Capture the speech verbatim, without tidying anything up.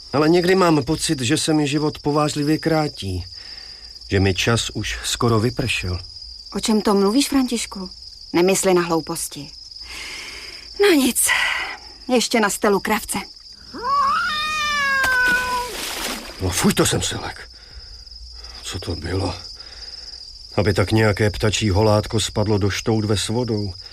Ale někdy mám pocit, že se mi život povážlivě krátí. Že mi čas už skoro vypršel. O čem to mluvíš, Františku? Nemysli na hlouposti. No nic, ještě na stelu kravce. No fuj, to jsem se lek. Co to bylo? Aby tak nějaké ptačí holátko spadlo do štoudve s vodou.